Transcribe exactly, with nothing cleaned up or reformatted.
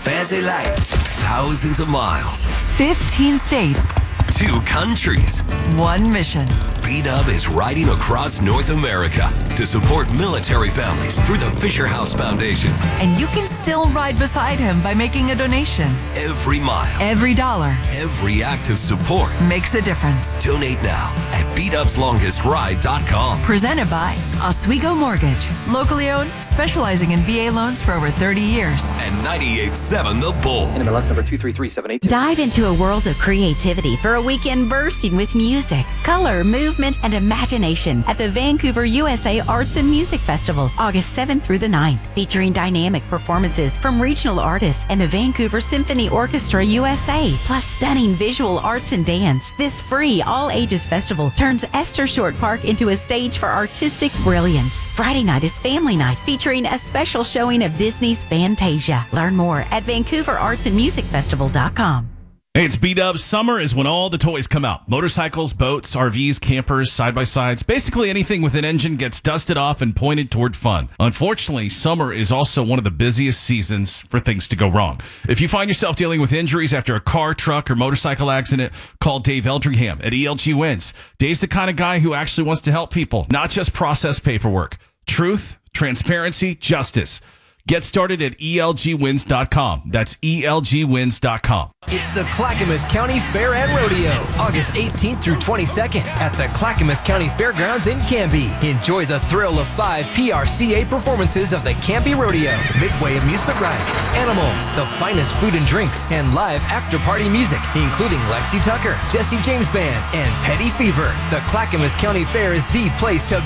Fancy life. Thousands of miles. fifteen states. Two countries. One mission. B-Dub is riding across North America to support military families through the Fisher House Foundation. And you can still ride beside him by making a donation. Every mile. Every dollar. Every act of support makes a difference. Donate now at b dubs longest ride dot com. Presented by Oswego Mortgage. Locally owned, specializing in V A loans for over thirty years. And ninety-eight point seven The Bull. N M L S number two three three seven eight two. Dive into a world of creativity for a weekend bursting with music, color, movement, and imagination at the Vancouver U S A Arts and Music Festival, August seventh through the ninth, featuring dynamic performances from regional artists and the Vancouver Symphony Orchestra U S A, plus stunning visual arts and dance. This free all-ages festival turns Esther Short Park into a stage for artistic brilliance. Friday night is family night, featuring a special showing of Disney's Fantasia. Learn more at vancouver arts and music festival dot com. Hey, it's B-Dub. Summer is when all the toys come out. Motorcycles, boats, R Vs, campers, side-by-sides. Basically anything with an engine gets dusted off and pointed toward fun. Unfortunately, summer is also one of the busiest seasons for things to go wrong. If you find yourself dealing with injuries after a car, truck, or motorcycle accident, call Dave Eldringham at E L G Wins. Dave's the kind of guy who actually wants to help people, not just process paperwork. Truth, transparency, justice. Get started at E L G wins dot com. That's E L G wins dot com. It's the Clackamas County Fair and Rodeo, August eighteenth through twenty-second at the Clackamas County Fairgrounds in Canby. Enjoy the thrill of five P R C A performances of the Canby Rodeo, Midway amusement rides, animals, the finest food and drinks, and live after-party music, including Lexi Tucker, Jesse James Band, and Petty Fever. The Clackamas County Fair is the place to